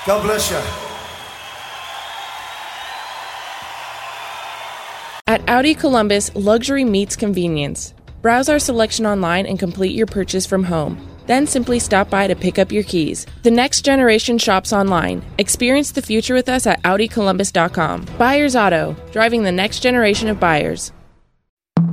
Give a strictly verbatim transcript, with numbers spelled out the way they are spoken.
God bless you. At Audi Columbus, luxury meets convenience. Browse our selection online and complete your purchase from home. Then simply stop by to pick up your keys. The next generation shops online. Experience the future with us at Audi Columbus dot com. Buyers Auto, driving the next generation of buyers.